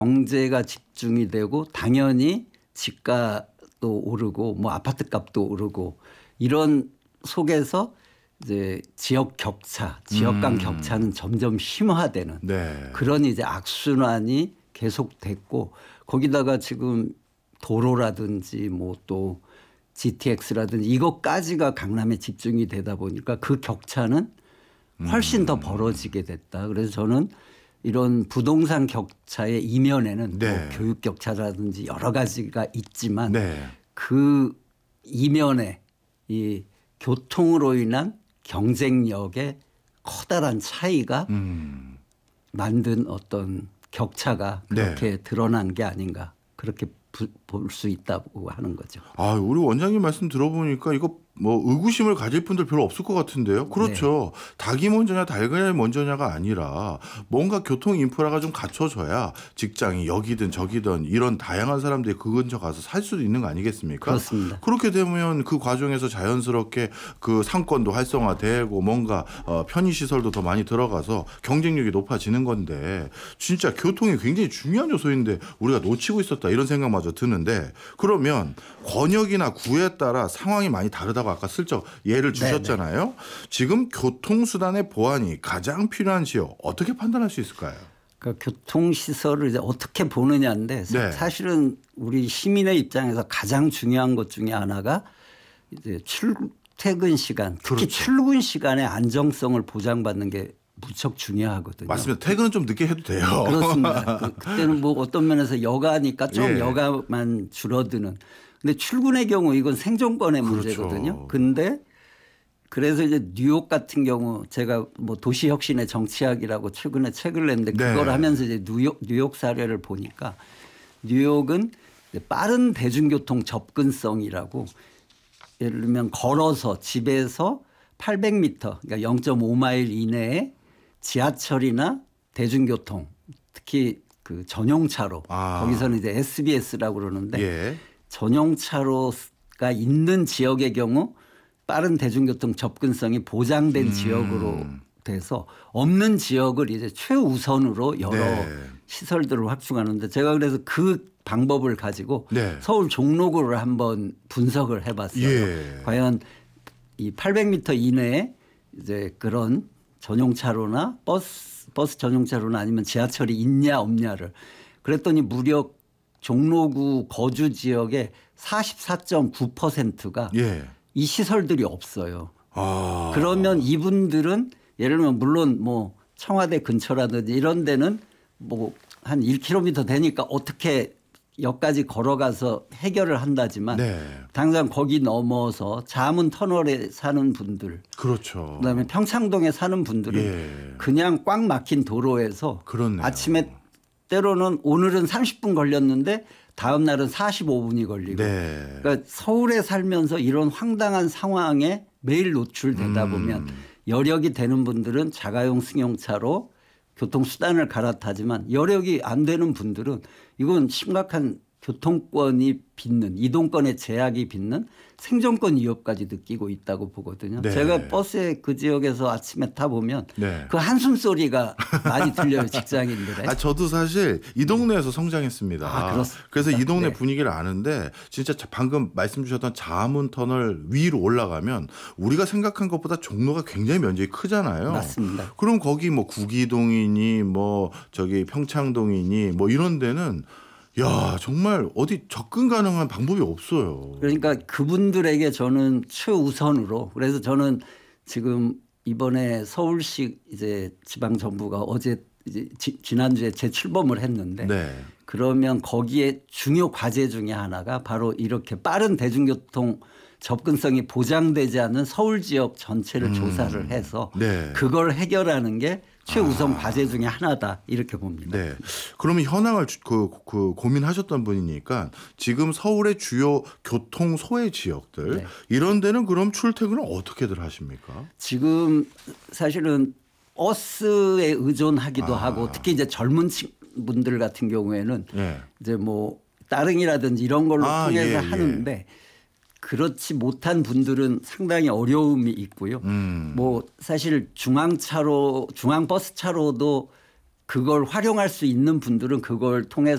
경제가 집중이 되고 당연히 집값도 오르고 뭐 아파트값도 오르고 이런 속에서 이제 지역 격차, 지역 간 격차는 점점 심화되는 네. 그런 이제 악순환이 계속됐고 거기다가 지금 도로라든지 뭐 또 GTX라든지 이것까지가 강남에 집중이 되다 보니까 그 격차는 훨씬 더 벌어지게 됐다. 그래서 저는 이런 부동산 격차의 이면에는 네. 뭐 교육 격차라든지 여러 가지가 있지만 네. 그 이면에 이 교통으로 인한 경쟁력의 커다란 차이가 만든 어떤 격차가 그렇게 드러난 게 아닌가 그렇게 볼 수 있다고 하는 거죠. 아, 우리 원장님 말씀 들어보니까 이거 뭐 의구심을 가질 분들 별로 없을 것 같은데요. 그렇죠. 닭이 먼저냐 달걀이 먼저냐가 아니라 뭔가 교통 인프라가 좀 갖춰져야 직장이 여기든 저기든 이런 다양한 사람들이 그 근처 가서 살 수도 있는 거 아니겠습니까? 그렇습니다. 그렇게 되면 그 과정에서 자연스럽게 그 상권도 활성화되고 뭔가 편의시설도 더 많이 들어가서 경쟁력이 높아지는 건데 진짜 교통이 굉장히 중요한 요소인데 우리가 놓치고 있었다 이런 생각마저 드는데 그러면 권역이나 구에 따라 상황이 많이 다르다고 아까 슬쩍 예를 주셨잖아요. 지금 교통수단의 보완이 가장 필요한 지역 어떻게 판단할 수 있을까요? 그러니까 교통시설을 이제 어떻게 보느냐인데 사실은 우리 시민의 입장에서 가장 중요한 것 중에 하나가 이제 출퇴근 시간 특히 출근 시간의 안정성을 보장받는 게 무척 중요하거든요. 맞습니다. 퇴근은 좀 늦게 해도 돼요. 그렇습니다. 그때는 뭐 어떤 면에서 여가니까 좀 여가만 줄어드는. 근데 출근의 경우 이건 생존권의 문제거든요. 근데 그래서 이제 뉴욕 같은 경우 제가 뭐 도시혁신의 정치학이라고 최근에 책을 냈는데 그걸 하면서 이제 뉴욕 사례를 보니까 뉴욕은 빠른 대중교통 접근성이라고 예를 들면 걸어서 집에서 800m 그러니까 0.5마일 이내에 지하철이나 대중교통 특히 그 전용차로 거기서는 이제 SBS라고 그러는데 전용차로가 있는 지역의 경우 빠른 대중교통 접근성이 보장된 지역으로 돼서 없는 지역을 이제 최우선으로 여러 시설들을 확충하는데 제가 그래서 그 방법을 가지고 서울 종로구를 한번 분석을 해봤어요. 과연 이 800m 이내에 이제 그런 전용차로나 버스 전용차로나 아니면 지하철이 있냐 없냐를 그랬더니 무려 종로구 거주 지역의 44.9%가 이 시설들이 없어요. 그러면 이분들은 예를 들면 물론 뭐 청와대 근처라든지 이런 데는 뭐 한 1km 되니까 어떻게 역까지 걸어가서 해결을 한다지만 당장 거기 넘어서 자문 터널에 사는 분들 그다음에 평창동에 사는 분들은 그냥 꽉 막힌 도로에서 아침에 때로는 오늘은 30분 걸렸는데 다음 날은 45분이 걸리고 그러니까 서울에 살면서 이런 황당한 상황에 매일 노출되다 보면 여력이 되는 분들은 자가용 승용차로 교통수단을 갈아타지만 여력이 안 되는 분들은 이건 심각한 교통권이 빚는 이동권의 제약이 빚는 생존권 위협까지 느끼고 있다고 보거든요. 제가 버스에 그 지역에서 아침에 타보면 그 한숨 소리가 많이 들려요. 직장인들의. 저도 사실 이 동네에서 성장했습니다. 그래서 이 동네 분위기를 아는데 진짜 방금 말씀 주셨던 자문 터널 위로 올라가면 우리가 생각한 것보다 종로가 굉장히 면적이 크잖아요. 맞습니다. 그럼 거기 뭐 구기동이니 뭐 저기 평창동이니 뭐 이런 데는 야 정말 어디 접근 가능한 방법이 없어요. 그러니까 그분들에게 저는 최우선으로 그래서 저는 지금 이번에 서울시 이제 지방정부가 어제 이제 지난주에 재출범을 했는데 그러면 거기에 중요 과제 중에 하나가 바로 이렇게 빠른 대중교통 접근성이 보장되지 않는 서울 지역 전체를 조사를 해서 그걸 해결하는 게 최우선 과제 중에 하나다 이렇게 봅니다. 그러면 현황을 고민하셨던 분이니까 지금 서울의 주요 교통 소외 지역들 이런 데는 그럼 출퇴근을 어떻게들 하십니까? 지금 사실은 버스에 의존하기도 하고 특히 이제 젊은 분들 같은 경우에는 이제 뭐 따릉이라든지 이런 걸로 통해서 하는데 그렇지 못한 분들은 상당히 어려움이 있고요. 뭐 사실 중앙버스 차로도 그걸 활용할 수 있는 분들은 그걸 통해서